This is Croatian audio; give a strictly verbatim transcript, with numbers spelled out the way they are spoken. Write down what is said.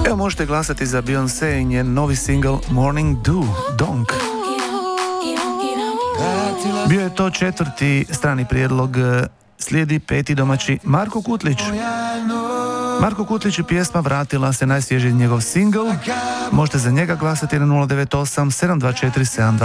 Evo možete glasati za Beyoncé i njen novi single Morning Dew, Donk. Bio je to četvrti strani prijedlog, slijedi peti domaći Marko Kutlić. Marko Kutlić i pjesma Vratila se, najsvježiji njegov single. Možete za njega glasati na nula devet osam sedam dva četiri sedam dva